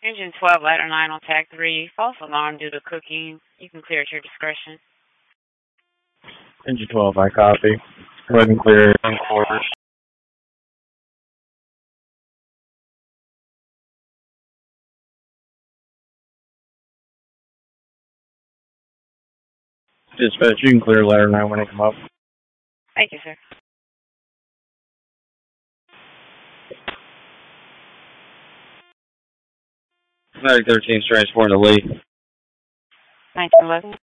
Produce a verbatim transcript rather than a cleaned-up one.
Engine twelve, ladder nine on tag three. False alarm due to cooking. You can clear at your discretion. Engine twelve, I copy. Go ahead and clear in quarters. Dispatch, you can clear ladder nine when it come up. Thank you, sir. Medic thirteen, transporting to Lee. nineteen eleven.